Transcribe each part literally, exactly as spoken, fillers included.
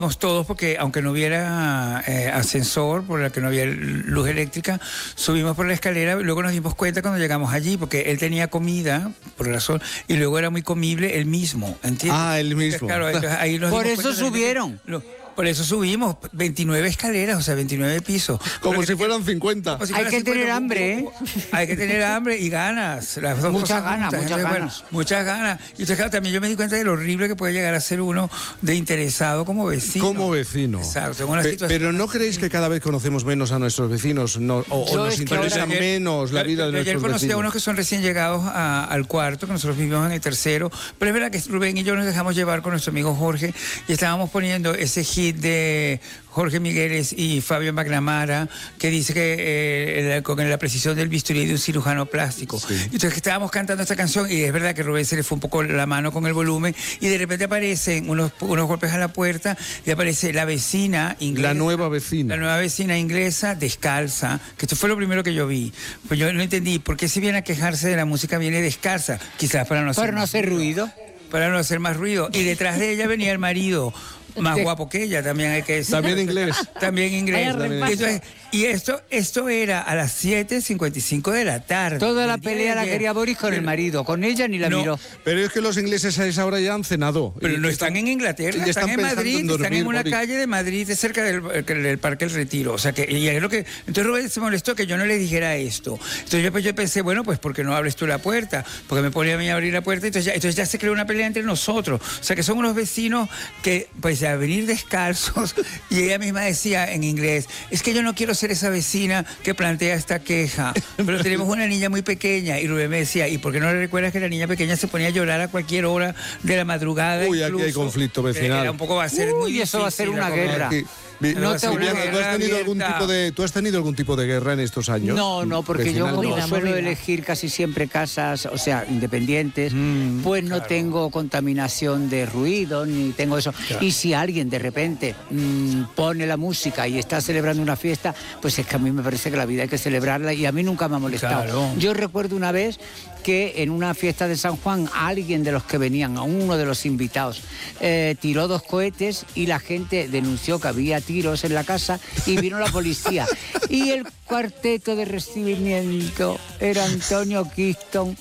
todos porque aunque no hubiera eh, ascensor, por la que no había luz eléctrica, subimos por la escalera y luego nos dimos cuenta cuando llegamos allí, porque él tenía comida, por razón, y luego era muy comible él mismo, ¿entiendes? Ah, él mismo. Entonces, claro, entonces, ahí nos por dimos eso cuenta subieron. De, lo, por eso subimos veintinueve escaleras, o sea, veintinueve pisos. Como Pero si fueran cincuenta. Si hay fueran que cincuenta, tener hambre, ¿eh? Hay que tener hambre y ganas. Las dos muchas cosas ganas, juntas. muchas Entonces, ganas. Bueno, muchas ganas. Y entonces, claro, también yo me di cuenta de lo horrible que puede llegar a ser uno de interesado como vecino. Como vecino. Exacto. Una Pe- situación pero ¿no así. creéis que cada vez conocemos menos a nuestros vecinos no, o, o Yo nos es que interesa ahora- menos la Yo- vida de yo Ayer nuestros conocí vecinos? a unos que son recién llegados a- al cuarto, que nosotros vivimos en el tercero, pero es verdad que Rubén y yo nos dejamos llevar con nuestro amigo Jorge y estábamos poniendo ese hit de Jorge Migueles y Fabio McNamara, que dice que eh, el- con la precisión del bisturí de un cirujano plástico. Sí. Y entonces que estábamos cantando esta canción y es verdad que Rubén se le fue un poco la mano con el volumen y de repente aparecen unos, unos golpes a la puerta y aparece la vecina inglesa. La nueva vecina. La nueva vecina inglesa descalza, que esto fue lo primero que yo vi. Pues yo no entendí por qué si viene a quejarse de la música viene descalza, quizás para no hacer, Para no hacer ruido. para no hacer más ruido. Y detrás de ella venía el marido, más guapo que ella, también hay que decir. También inglés. También inglés. Vaya repaso. Y, entonces, y esto, esto era a las siete cincuenta y cinco de la tarde. Toda la del día pelea de la ayer. quería Boris con el marido, con ella ni la No, miró. Pero es que los ingleses a esa hora ya han cenado. Pero Y no que están en Inglaterra, y están, en pensando Madrid, en están dormir, en una Boris. calle de Madrid, de cerca del, del Parque El Retiro. O sea que, y es lo que. Entonces Rubén se molestó que yo no le dijera esto. Entonces yo, pues, yo pensé, bueno, pues porque no abres tú la puerta, porque me ponía a mí a abrir la puerta, entonces ya, entonces ya se creó una pelea entre nosotros. O sea que son unos vecinos que, pues, a venir descalzos, y ella misma decía en inglés, es que yo no quiero ser esa vecina que plantea esta queja, pero tenemos una niña muy pequeña. Y Rubén me decía, ¿y por qué no le recuerdas que la niña pequeña se ponía a llorar a cualquier hora de la madrugada? Uy, aquí hay incluso? conflicto vecinal. Era un poco, va a ser Uy, muy eso va a ser difícil una acomodar. guerra. Sí. Vi- No no, te Silvia, aburres. ¿tú has tenido algún Abierta. tipo de tú has tenido algún tipo de guerra en estos años? No, no, porque Vecinal, yo como Movida, suelo movida. elegir casi siempre casas, o sea, independientes, Mm, pues no claro. tengo contaminación de ruido, ni tengo eso. Claro. Y si alguien de repente mm, pone la música y está celebrando una fiesta, pues es que a mí me parece que la vida hay que celebrarla y a mí nunca me ha molestado. Claro. Yo recuerdo una vez que en una fiesta de San Juan alguien de los que venían, a uno de los invitados, eh, tiró dos cohetes y la gente denunció que había tiros en la casa y vino la policía. Y el cuarteto de recibimiento era Antonio Kingston,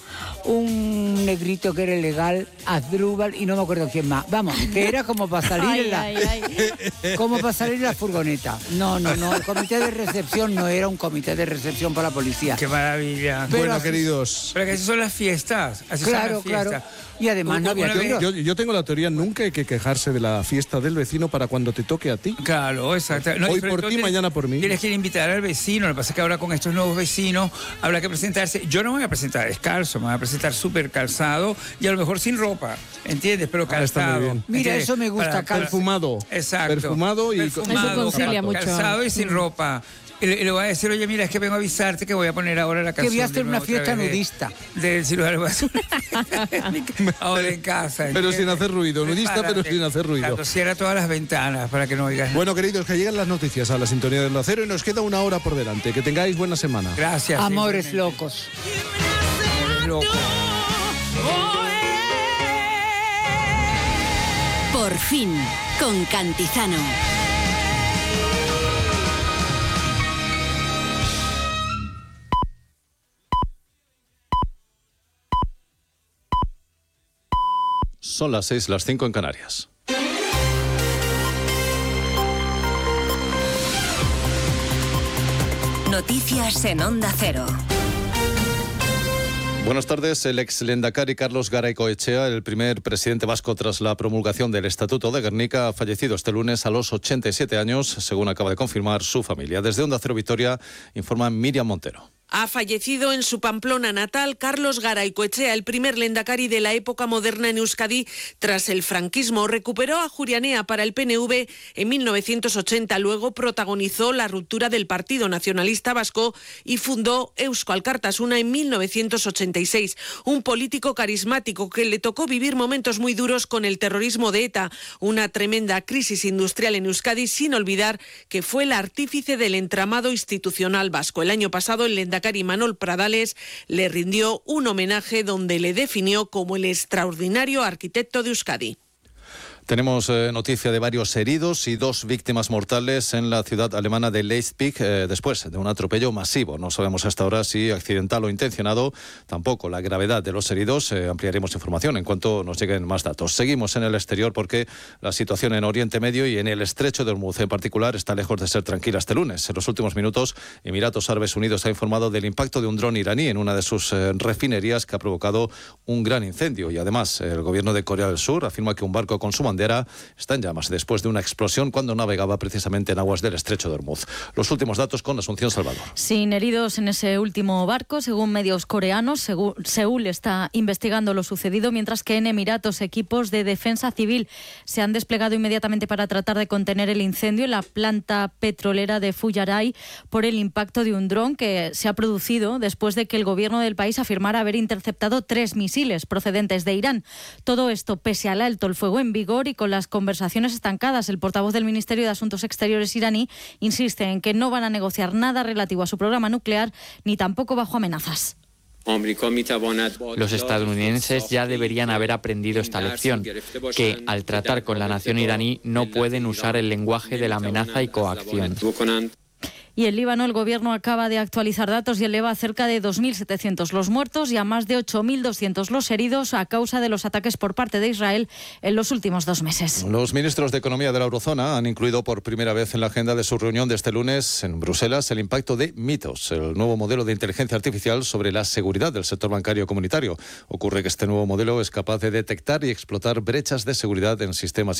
un negrito que era ilegal, Asdrúbal y no me acuerdo quién más. Vamos, que era como para salir Ay, en la... ay, ay. Como para salir en la furgoneta. No, no, no. El comité de recepción no era un comité de recepción para la policía. Qué maravilla. Pero Bueno, así- queridos, Pero que así son las fiestas. Así son Claro, las fiestas. claro. Y además no había Una vez- tiros. yo, yo tengo la teoría, nunca hay que quejarse de la fiesta del vecino para cuando te toque a ti. Claro, exacto. No, Hoy y sobre por todo ti, tienes- mañana por mí. Tienes que ir a invitar al vecino. Lo que pasa es que ahora con estos nuevos vecinos habrá que presentarse. Yo no me voy a presentar descalzo, me voy a presentar súper calzado y a lo mejor sin ropa, ¿entiendes? Pero Ah, está muy calzado. bien. Mira, ¿entiendes? eso me gusta, Para- para- Perfumado. Exacto. Perfumado y Perfumado, Eso concilia mucho. calzado y sin ropa. Y le, y le voy a decir, oye, mira, es que vengo a avisarte que voy a poner ahora la Que canción. voy a hacer de una nuevo otra fiesta vez de- nudista. Del cirujano. Voy a hacer una- ahora en casa. Pero ¿entiendes? sin hacer ruido, nudista, pero Prepárate. sin hacer ruido. Claro, cierra todas las ventanas para que no oigas. Bueno, queridos, que lleguen las noticias a la sintonía del acero y nos queda una hora por delante. Que tengáis buena semana. Gracias. Amores igualmente. locos. Eres loco. Por fin, con Cantizano. Son las seis, las cinco en Canarias. Noticias en Onda Cero. Buenas tardes. El ex Lehendakari Carlos Garaycoechea, el primer presidente vasco tras la promulgación del Estatuto de Gernika, ha fallecido este lunes a los ochenta y siete años, según acaba de confirmar su familia. Desde Onda Cero Vitoria informa Miriam Montero. Ha fallecido en su Pamplona natal Carlos Garaycoechea, el primer lehendakari de la época moderna en Euskadi tras el franquismo. Recuperó a Ajuria Enea para el P N V en mil novecientos ochenta, luego protagonizó la ruptura del Partido Nacionalista Vasco y fundó Eusko Alkartasuna en mil novecientos ochenta y seis. Un político carismático que le tocó vivir momentos muy duros con el terrorismo de ETA, una tremenda crisis industrial en Euskadi, sin olvidar que fue el artífice del entramado institucional vasco. El año pasado el lehendakari Manol Pradales le rindió un homenaje donde le definió como el extraordinario arquitecto de Euskadi. Tenemos eh, noticia de varios heridos y dos víctimas mortales en la ciudad alemana de Leipzig eh, después de un atropello masivo. No sabemos hasta ahora si accidental o intencionado, tampoco la gravedad de los heridos. Eh, ampliaremos información en cuanto nos lleguen más datos. Seguimos en el exterior porque la situación en Oriente Medio y en el Estrecho de Hormuz en particular está lejos de ser tranquila este lunes. En los últimos minutos, Emiratos Árabes Unidos ha informado del impacto de un dron iraní en una de sus eh, refinerías que ha provocado un gran incendio. Y además, el gobierno de Corea del Sur afirma que un barco con su bandera está en llamas después de una explosión cuando navegaba precisamente en aguas del Estrecho de Hormuz. Los últimos datos con Asunción Salvador. Sin heridos en ese último barco, según medios coreanos. Seúl está investigando lo sucedido, mientras que en Emiratos equipos de defensa civil se han desplegado inmediatamente para tratar de contener el incendio en la planta petrolera de Fujairah por el impacto de un dron que se ha producido después de que el gobierno del país afirmara haber interceptado tres misiles procedentes de Irán. Todo esto pese al alto el fuego en vigor y con las conversaciones estancadas. El portavoz del Ministerio de Asuntos Exteriores iraní insiste en que no van a negociar nada relativo a su programa nuclear ni tampoco bajo amenazas. Los estadounidenses ya deberían haber aprendido esta lección, que al tratar con la nación iraní no pueden usar el lenguaje de la amenaza y coacción. Y en Líbano el gobierno acaba de actualizar datos y eleva a cerca de dos mil setecientos los muertos y a más de ocho mil doscientos los heridos a causa de los ataques por parte de Israel en los últimos dos meses. Los ministros de Economía de la Eurozona han incluido por primera vez en la agenda de su reunión de este lunes en Bruselas el impacto de Mythos, el nuevo modelo de inteligencia artificial sobre la seguridad del sector bancario comunitario. Ocurre que este nuevo modelo es capaz de detectar y explotar brechas de seguridad en sistemas